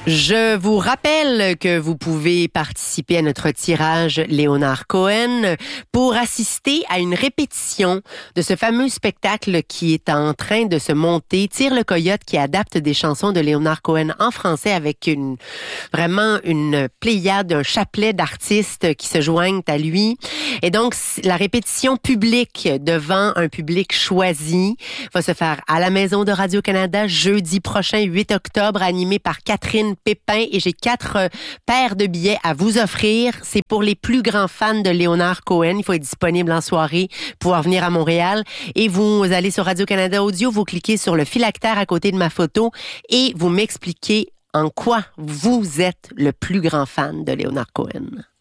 Je vous rappelle que vous pouvez participer à notre tirage Léonard Cohen pour assister à une répétition de ce fameux spectacle qui est en train de se monter, Tire le Coyote, qui adapte des chansons de Léonard Cohen en français avec vraiment une pléiade, un chapelet d'artistes qui se joignent à lui. Et donc, la répétition publique devant un public choisi va se faire à la Maison de Radio-Canada jeudi prochain, 8 octobre, animée par Catherine Pépin, et j'ai 4 paires de billets à vous offrir. C'est pour les plus grands fans de Léonard Cohen. Il faut être disponible en soirée, pouvoir venir à Montréal. Et vous allez sur Radio-Canada Audio, vous cliquez sur le phylactère à côté de ma photo et vous m'expliquez en quoi vous êtes le plus grand fan de Léonard Cohen.